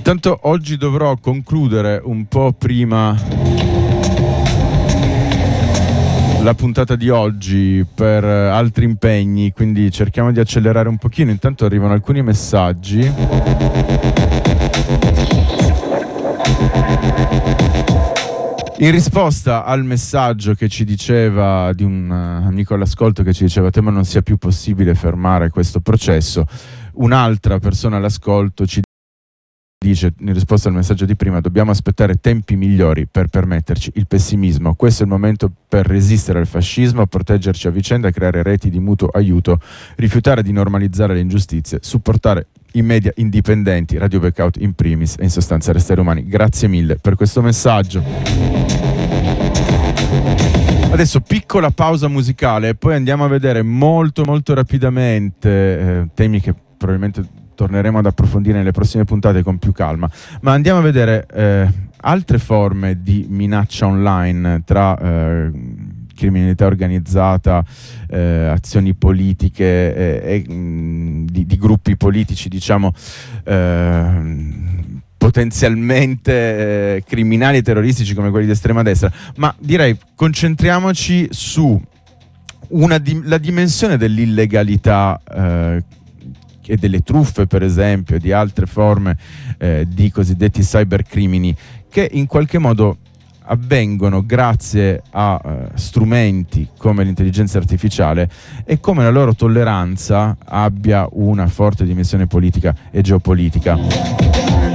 Intanto oggi dovrò concludere un po' prima la puntata di oggi per altri impegni, quindi cerchiamo di accelerare un pochino. Intanto arrivano alcuni messaggi. In risposta al messaggio che ci diceva di un amico all'ascolto che ci diceva "Temo non sia più possibile fermare questo processo", un'altra persona all'ascolto ci dice, in risposta al messaggio di prima: "Dobbiamo aspettare tempi migliori per permetterci il pessimismo. Questo è il momento per resistere al fascismo, proteggerci a vicenda, creare reti di mutuo aiuto, rifiutare di normalizzare le ingiustizie, supportare i media indipendenti, Radio Blackout in primis e in sostanza restare umani". Grazie mille per questo messaggio. Adesso piccola pausa musicale e poi andiamo a vedere molto rapidamente temi che probabilmente torneremo ad approfondire nelle prossime puntate con più calma, ma andiamo a vedere altre forme di minaccia online tra criminalità organizzata, azioni politiche di gruppi politici, diciamo, potenzialmente criminali e terroristici come quelli di estrema destra. Ma direi concentriamoci su la dimensione dell'illegalità e delle truffe, per esempio, di altre forme di cosiddetti cybercrimini, che in qualche modo avvengono grazie a strumenti come l'intelligenza artificiale e come la loro tolleranza abbia una forte dimensione politica e geopolitica.